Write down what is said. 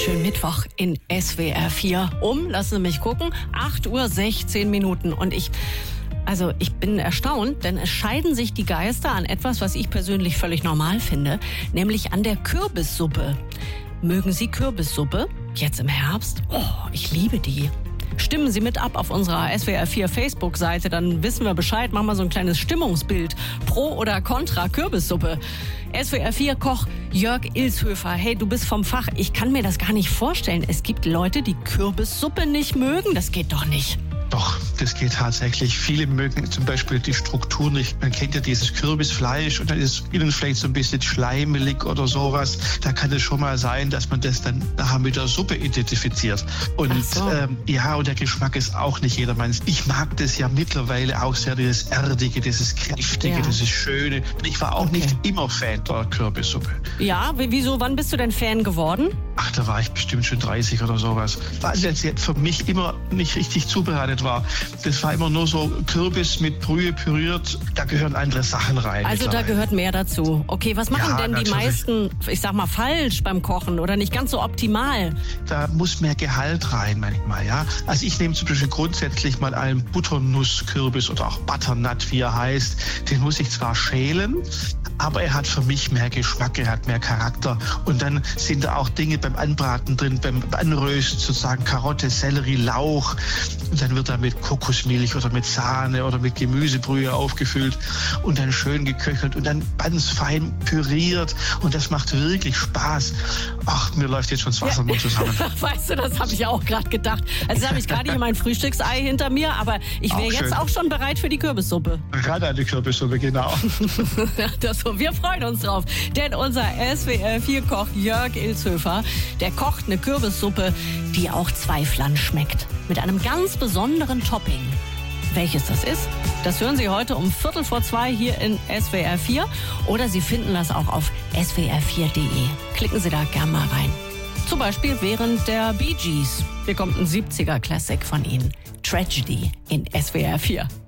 Schönen Mittwoch in SWR 4 lassen Sie mich gucken, 8:16 Uhr. Und ich bin erstaunt, denn es scheiden sich die Geister an etwas, was ich persönlich völlig normal finde, nämlich an der Kürbissuppe. Mögen Sie Kürbissuppe? Jetzt im Herbst? Oh, ich liebe die. Stimmen Sie mit ab auf unserer SWR 4 Facebook-Seite, dann wissen wir Bescheid. Machen wir so ein kleines Stimmungsbild. Pro oder contra Kürbissuppe. SWR 4 Koch Jörg Ilshöfer. Hey, du bist vom Fach. Ich kann mir das gar nicht vorstellen. Es gibt Leute, die Kürbissuppe nicht mögen. Das geht doch nicht. Doch, das geht tatsächlich. Viele mögen zum Beispiel die Struktur nicht. Man kennt ja dieses Kürbisfleisch und dann ist es innen vielleicht so ein bisschen schleimelig oder sowas. Da kann es schon mal sein, dass man das dann nachher mit der Suppe identifiziert. Und und der Geschmack ist auch nicht jedermanns. Ich mag das ja mittlerweile auch sehr, dieses Erdige, dieses Kräftige, dieses Schöne. Ich war auch nicht immer Fan der Kürbissuppe. Ja, wieso? Wann bist du denn Fan geworden? Ach, da war ich bestimmt schon 30 oder sowas. Weil das jetzt für mich immer nicht richtig zubereitet war. Das war immer nur so Kürbis mit Brühe püriert. Da gehören andere Sachen rein. Also da gehört mehr dazu. Okay, was machen denn die meisten, ich sag mal, falsch beim Kochen oder nicht ganz so optimal? Da muss mehr Gehalt rein manchmal, ja. Also ich nehme zum Beispiel grundsätzlich mal einen Butternusskürbis oder auch Butternut, wie er heißt. Den muss ich zwar schälen, aber er hat für mich mehr Geschmack, er hat mehr Charakter. Und dann sind da auch Dinge beim Anbraten drin, beim Anrösten sozusagen Karotte, Sellerie, Lauch. Und dann wird er mit Kokosmilch oder mit Sahne oder mit Gemüsebrühe aufgefüllt und dann schön geköchelt und dann ganz fein püriert. Und das macht wirklich Spaß. Ach, mir läuft jetzt schon das Wasser im Mund zusammen. Weißt du, das habe ich auch gerade gedacht. Also habe ich gerade hier mein Frühstücksei hinter mir, aber ich wäre jetzt auch schon bereit für die Kürbissuppe. Gerade eine Kürbissuppe, genau. Wir freuen uns drauf, denn unser SWR4-Koch Jörg Ilshöfer, der kocht eine Kürbissuppe, die auch Zweiflern schmeckt. Mit einem ganz besonderen Topping. Welches das ist, das hören Sie heute um 1:45 hier in SWR 4 oder Sie finden das auch auf swr4.de. Klicken Sie da gern mal rein. Zum Beispiel während der Bee Gees. Hier kommt ein 70er-Classic von Ihnen. Tragedy in SWR 4.